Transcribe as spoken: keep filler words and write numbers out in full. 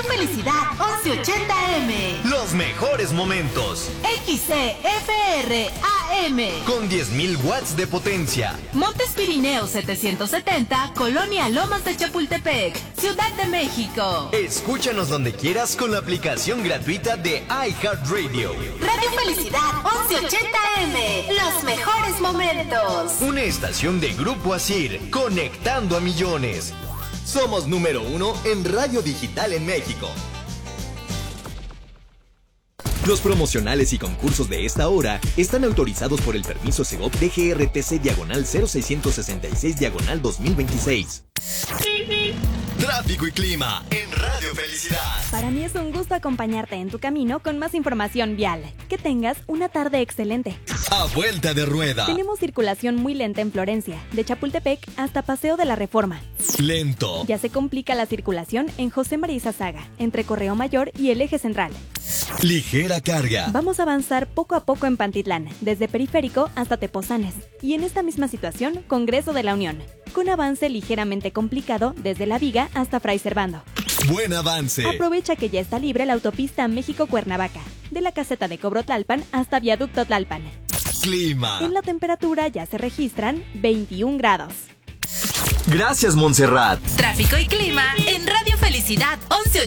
Felicidad once ochenta M. Los mejores momentos. X C F R A M. Con diez mil watts de potencia. Montes Pirineos setecientos setenta, Colonia Lomas de Chapultepec, Ciudad de México. Escúchanos donde quieras con la aplicación gratuita de iHeartRadio. Radio Felicidad once ochenta M. Los mejores momentos. Una estación de Grupo Asir, conectando a millones. Somos número uno en radio digital en México. Los promocionales y concursos de esta hora están autorizados por el permiso Segov D G R T C diagonal cero seiscientos sesenta y seis diagonal dos mil veintiséis. Tráfico y clima en Radio Felicidad. Para mí es un gusto acompañarte en tu camino con más información vial. Que tengas una tarde excelente. A vuelta de rueda. Tenemos circulación muy lenta en Florencia, de Chapultepec hasta Paseo de la Reforma. Lento. Ya se complica la circulación en José María Izazaga, entre Correo Mayor y el Eje Central. Ligera carga. Vamos a avanzar poco a poco en Pantitlán, desde Periférico hasta Tepozanes. Y en esta misma situación, Congreso de la Unión, con avance ligeramente complicado desde La Viga hasta Fray Servando. Buen avance. Aprovecha que ya está libre la autopista México-Cuernavaca, de la caseta de Cobro Tlalpan hasta Viaducto Tlalpan. Clima. En la temperatura ya se registran veintiún grados. Gracias, Montserrat. Tráfico y clima en Radio Felicidad once